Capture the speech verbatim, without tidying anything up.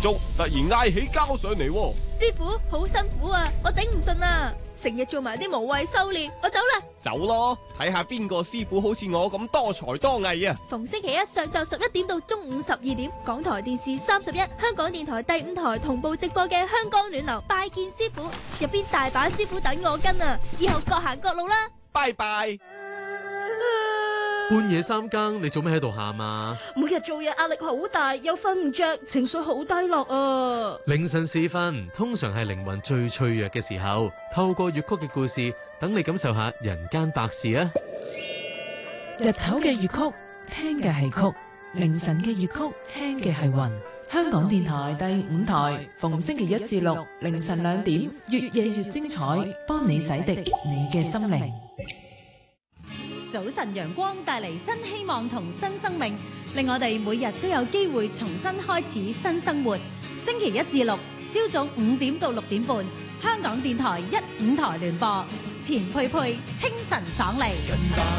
中，突然嗌起交上嚟。 師傅好辛苦啊，我頂唔順啊，成日做埋啲無謂修煉，我走啦。 走咯，睇下邊個師傅好似我咁多才多藝啊！ 逢星期一上晝十一點到中午十二點，港台電視三十一、香港電台第五台同步直播嘅《香江暖流拜見師傅》，入邊大把師傅等我跟啊！以後各行各路啦， 拜拜。 半夜三更，你做咩喺度喊啊？ 每日做嘢壓力好大，又瞓唔着，情緒好低落啊！ 凌晨時分，通常係靈魂最脆弱嘅時候，透過粵曲嘅故事，等你感受下人間百事啊！ 日頭嘅粵曲，聽嘅係曲；凌晨嘅粵曲，聽嘅係魂。香港電台第五台，逢星期一至六凌晨兩點，越夜越精彩，幫你洗滌你嘅心靈。 早晨陽光帶嚟新希望同新生命，令我哋每日都有機會重新開始新生活。星期一至六朝早五點到六點半，香港電台一五台聯播，錢佩佩清晨爽利。